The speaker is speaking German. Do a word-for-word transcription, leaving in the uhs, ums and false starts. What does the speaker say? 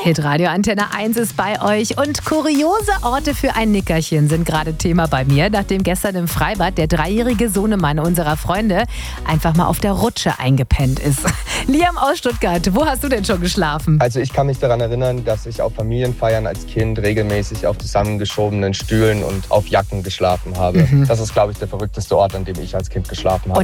Hitradio Antenne eins ist bei euch und kuriose Orte für ein Nickerchen sind gerade Thema bei mir, nachdem gestern im Freibad der dreijährige Sohnemann unserer Freunde einfach mal auf der Rutsche eingepennt ist. Liam aus Stuttgart, wo hast du denn schon geschlafen? Also ich kann mich daran erinnern, dass ich auf Familienfeiern als Kind regelmäßig auf zusammengeschobenen Stühlen und auf Jacken geschlafen habe. Mhm. Das ist, glaube ich, der verrückteste Ort, an dem ich als Kind geschlafen habe.